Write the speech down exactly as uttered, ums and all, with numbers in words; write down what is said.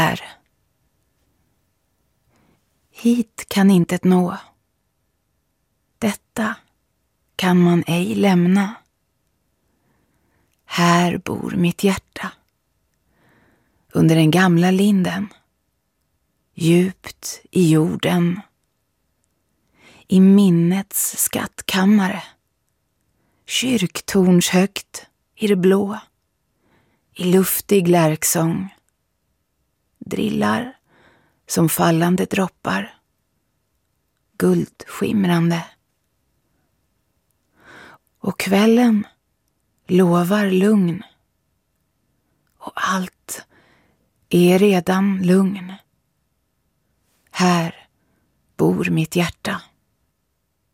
Här. Hit kan intet nå. Detta kan man ej lämna. Här bor mitt hjärta. Under den gamla linden. Djupt i jorden. I minnets skattkammare. Kyrktorns högt i det blå. I luftig lärksång. Drillar som fallande droppar. Guldskimrande. Och kvällen lovar lugn. Och allt är redan lugn. Här bor mitt hjärta.